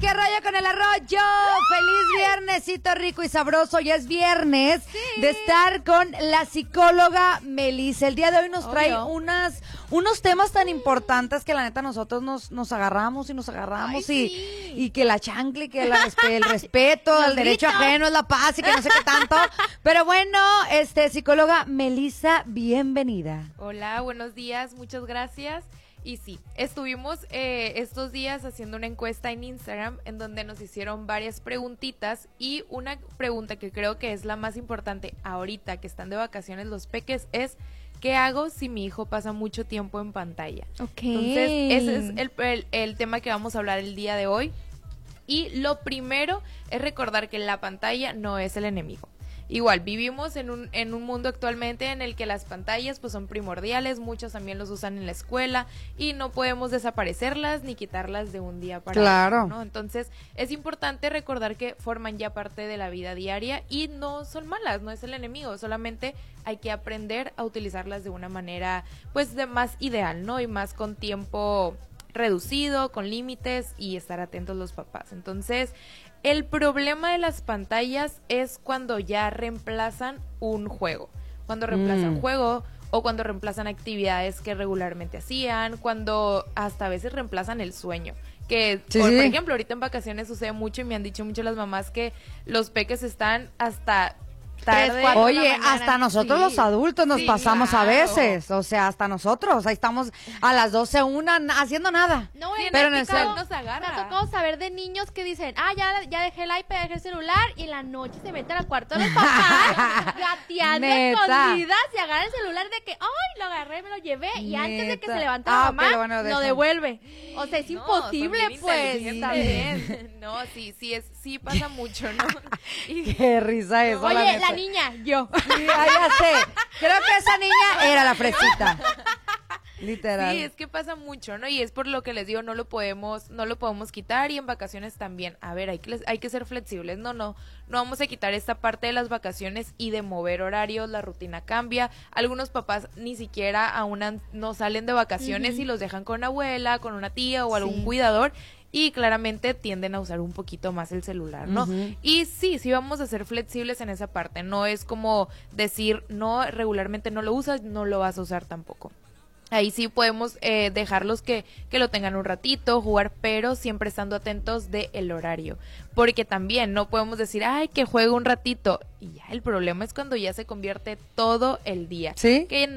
¿Qué rollo con el arroyo? Feliz viernesito rico y sabroso. Ya es viernes de estar con la psicóloga Melissa. El día de hoy nos trae unos temas tan importantes que la neta nosotros nos agarramos y que la chancla y que el respeto, el derecho ajeno es la paz y que no sé qué tanto. Pero bueno, psicóloga Melissa, bienvenida. Hola, buenos días, muchas gracias. Y sí, estuvimos estos días haciendo una encuesta en Instagram en donde nos hicieron varias preguntitas y una pregunta que creo que es la más importante ahorita que están de vacaciones los peques es ¿qué hago si mi hijo pasa mucho tiempo en pantalla? Entonces, ese es el tema que vamos a hablar el día de hoy. Y lo primero es recordar que la pantalla no es el enemigo. Igual, vivimos en un mundo actualmente en el que las pantallas pues son primordiales, muchos también los usan en la escuela y no podemos desaparecerlas ni quitarlas de un día para otro, ¿no? Entonces, es importante recordar que forman ya parte de la vida diaria y no son malas, no es el enemigo, solamente hay que aprender a utilizarlas de una manera pues de más ideal, ¿no? Y más con tiempo reducido, con límites y estar atentos los papás. Entonces, el problema de las pantallas es cuando ya reemplazan un juego, cuando reemplazan juego o cuando reemplazan actividades que regularmente hacían, cuando hasta a veces reemplazan el sueño. Que, por ejemplo, ahorita en vacaciones sucede mucho y me han dicho mucho las mamás que los peques están hasta tarde. Oye, hasta nosotros los adultos nos pasamos a veces, o sea, hasta nosotros, ahí estamos a las 12, haciendo nada. No, pero en el nos agarra. Me ha tocado saber de niños que dicen, ya dejé el iPad, dejé el celular, y en la noche se meten al cuarto de los papás, gateando escondidas, y agarran el celular de que, ay, lo agarré, me lo llevé, y antes de que se levante la mamá, lo devuelve. O sea, es imposible, pues. También. No, sí pasa mucho, ¿no? Qué risa eso. Oye, la niña, yo. Sí, ya sé. Creo que esa niña era la fresita. Literal. Sí, es que pasa mucho, ¿no? Y es por lo que les digo, no lo podemos quitar y en vacaciones también. A ver, hay que ser flexibles. No vamos a quitar esta parte de las vacaciones y de mover horarios, la rutina cambia. Algunos papás ni siquiera aún no salen de vacaciones y los dejan con abuela, con una tía o algún cuidador. Y claramente tienden a usar un poquito más el celular, ¿no? Y sí vamos a ser flexibles en esa parte. No es como decir, no, regularmente no lo usas, no lo vas a usar tampoco. Ahí sí podemos dejarlos que lo tengan un ratito, jugar, pero siempre estando atentos del horario. Porque también no podemos decir, ay, que juegue un ratito. Y ya el problema es cuando ya se convierte todo el día. ¿Sí? Que